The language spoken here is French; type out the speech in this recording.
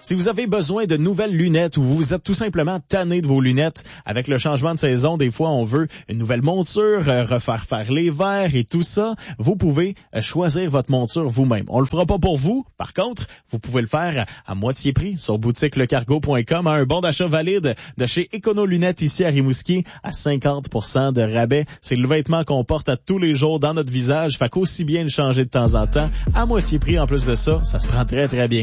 Si vous avez besoin de nouvelles lunettes ou vous êtes tout simplement tanné de vos lunettes, avec le changement de saison, des fois on veut une nouvelle monture, refaire faire les verres et tout ça, vous pouvez choisir votre monture vous-même. On le fera pas pour vous. Par contre, vous pouvez le faire à moitié prix sur boutiquelecargo.com à un bon d'achat valide de chez Econolunettes ici à Rimouski à 50% de rabais. C'est le vêtement qu'on porte à tous les jours dans notre visage, fait qu'aussi bien le changer de temps en temps à moitié prix. En plus de ça, ça se prend très très bien.